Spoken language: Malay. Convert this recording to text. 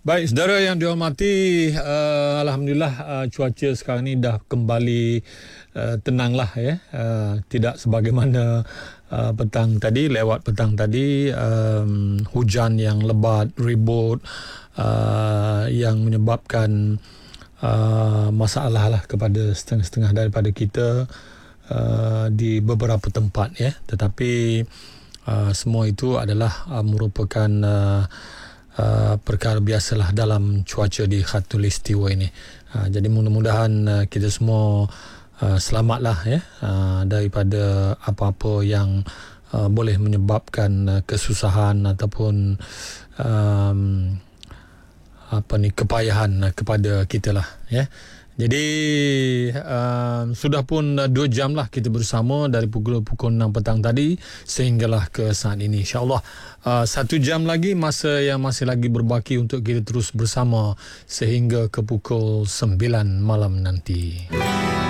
Baik, saudara yang dihormati, alhamdulillah cuaca sekarang ni dah kembali tenanglah ya. Tidak sebagaimana lewat petang tadi, hujan yang lebat, ribut, yang menyebabkan masalah lah kepada setengah-setengah daripada kita di beberapa tempat ya. Tetapi semua itu adalah merupakan perkara biasalah dalam cuaca di Khatulistiwa ini. Jadi mudah-mudahan kita semua selamatlah ya daripada apa-apa yang boleh menyebabkan kesusahan ataupun kepayahan kepada kita lah ya. Jadi sudah pun 2 jam lah kita bersama dari pukul 6 petang tadi sehinggalah ke saat ini. InsyaAllah 1 jam lagi masa yang masih lagi berbaki untuk kita terus bersama sehingga ke pukul 9 malam nanti.